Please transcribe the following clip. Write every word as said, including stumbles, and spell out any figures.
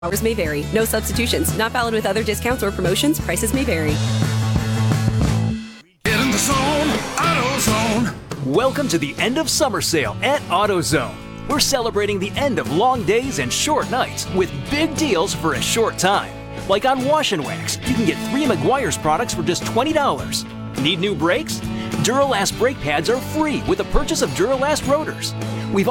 Hours may vary. No substitutions. Not valid with other discounts or promotions. Prices may vary. Get in the zone, AutoZone. Welcome to the end of summer sale at AutoZone. We're celebrating the end of long days and short nights with big deals for a short time. Like on Wash and Wax, you can get three Meguiar's products for just twenty dollars. Need new brakes? Duralast brake pads are free with the purchase of Duralast rotors.